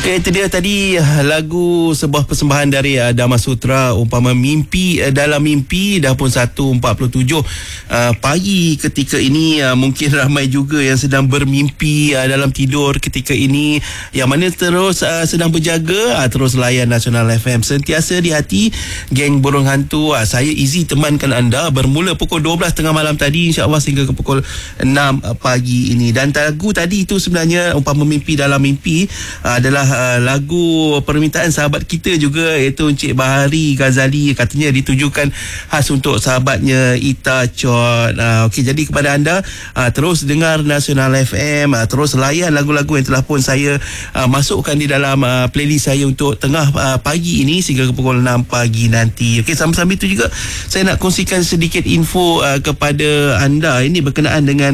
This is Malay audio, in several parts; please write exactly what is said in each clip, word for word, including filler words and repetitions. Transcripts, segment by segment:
Okay, itu dia tadi lagu sebuah persembahan dari uh, Dharma Sutra, umpama mimpi uh, dalam mimpi. Dah pun satu empat puluh tujuh uh, pagi ketika ini. Uh, mungkin ramai juga yang sedang bermimpi uh, dalam tidur ketika ini, yang mana terus uh, sedang berjaga. uh, Terus layan Nasional F M sentiasa di hati. Geng Burung Hantu, uh, saya Izzy temankan anda bermula pukul dua belas tengah malam tadi, insyaAllah sehingga ke pukul enam uh, pagi ini. Dan lagu tadi itu sebenarnya umpama mimpi dalam mimpi uh, adalah Uh, lagu permintaan sahabat kita juga, iaitu Encik Bahari Ghazali. Katanya ditujukan khas untuk sahabatnya Ita Chot. uh, Okey, jadi kepada anda, uh, terus dengar Nasional F M, uh, terus layan lagu-lagu yang telah pun saya uh, masukkan di dalam uh, playlist saya untuk tengah uh, pagi ini sehingga ke pukul enam pagi nanti. Okey, sambil-sambil itu juga saya nak kongsikan sedikit info uh, kepada anda. Ini berkenaan dengan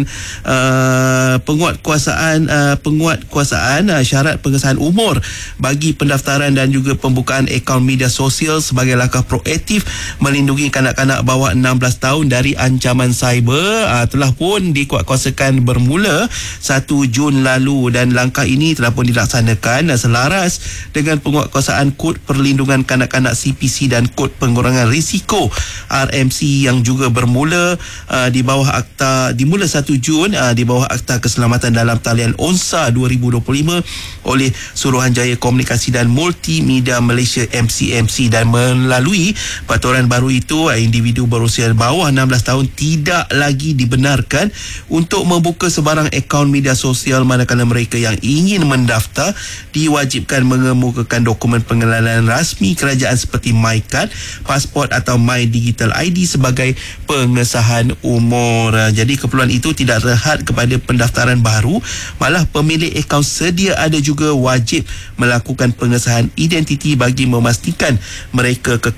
uh, penguatkuasaan uh, penguatkuasaan uh, syarat pengesahan umur bagi pendaftaran dan juga pembukaan akaun media sosial sebagai langkah proaktif melindungi kanak-kanak bawah enam belas tahun dari ancaman cyber. Aa, telah pun dikuatkuasakan bermula satu Jun lalu, dan langkah ini telah pun dilaksanakan selaras dengan penguatkuasaan Kod Perlindungan Kanak-kanak C P C dan Kod Pengurangan Risiko R M C yang juga bermula aa, di bawah akta dimula satu Jun aa, di bawah Akta Keselamatan dalam Talian Onsa dua ribu dua puluh lima oleh Suruhanjaya Komunikasi dan Multimedia Malaysia M C M C. Dan melalui peraturan baru itu, individu berusia bawah enam belas tahun tidak lagi dibenarkan untuk membuka sebarang akaun media sosial manakala mereka yang ingin mendaftar diwajibkan mengemukakan dokumen pengenalan rasmi kerajaan seperti MyCard, pasport atau My Digital I D sebagai pengesahan umur. Jadi keperluan itu tidak terhad kepada pendaftaran baru, malah pemilik akaun sedia ada juga wajib melakukan pengesahan identiti bagi memastikan mereka kekal